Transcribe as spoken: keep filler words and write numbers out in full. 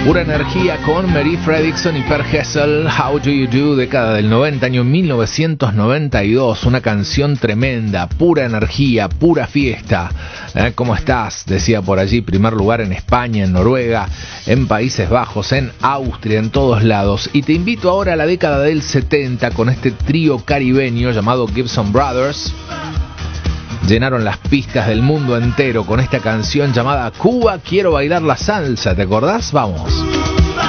Pura energía con Mary Fredriksson y Per Gessle, How Do You Do, década del noventa, año mil novecientos noventa y dos. Una canción tremenda, pura energía, pura fiesta. ¿Eh? ¿Cómo estás? Decía por allí, primer lugar en España, en Noruega, en Países Bajos, en Austria, en todos lados. Y te invito ahora a la década del setenta con este trío caribeño llamado Gibson Brothers. Llenaron las pistas del mundo entero con esta canción llamada Cuba, quiero bailar la salsa. ¿Te acordás? Vamos.